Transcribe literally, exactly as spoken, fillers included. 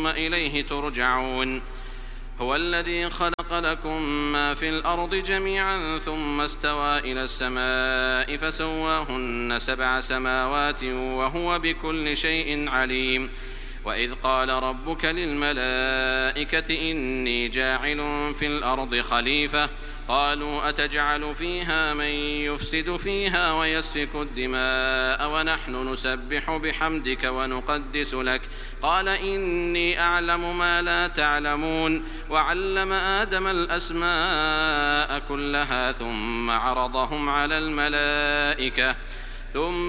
ثم إليه ترجعون. هو الذي خلق لكم ما في الأرض جميعا ثم استوى إلى السماء فسواهن سبع سماوات وهو بكل شيء عليم. وإذ قال ربك للملائكة إني جاعل في الأرض خليفة قالوا أتجعل فيها من يفسد فيها ويسفك الدماء ونحن نسبح بحمدك ونقدس لك قال إني أعلم ما لا تعلمون. وعلم آدم الأسماء كلها ثم عرضهم على الملائكة ثم